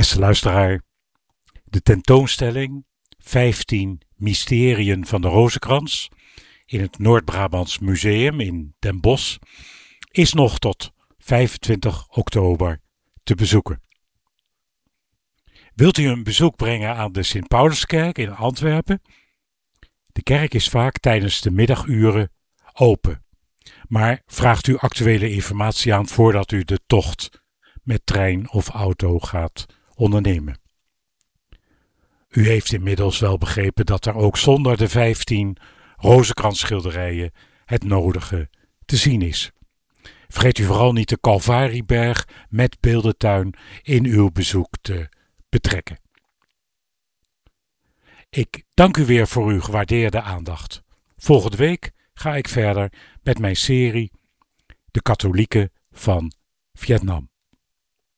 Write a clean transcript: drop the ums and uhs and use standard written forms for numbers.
Beste luisteraar, de tentoonstelling 15 Mysteriën van de Rozenkrans in het Noord-Brabants Museum in Den Bosch is nog tot 25 oktober te bezoeken. Wilt u een bezoek brengen aan de Sint-Pauluskerk in Antwerpen? De kerk is vaak tijdens de middaguren open, maar vraagt u actuele informatie aan voordat u de tocht met trein of auto gaat ondernemen. U heeft inmiddels wel begrepen dat er ook zonder de 15 rozenkransschilderijen het nodige te zien is. Vergeet u vooral niet de Calvarieberg met beeldentuin in uw bezoek te betrekken. Ik dank u weer voor uw gewaardeerde aandacht. Volgende week ga ik verder met mijn serie De Katholieken van Vietnam.